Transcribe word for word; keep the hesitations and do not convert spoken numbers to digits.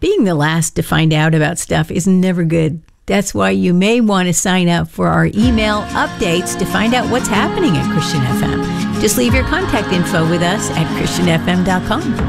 being the last to find out about stuff is never good. That's why you may want to sign up for our email updates to find out what's happening at Christian F M. Just leave your contact info with us at christian f m dot com.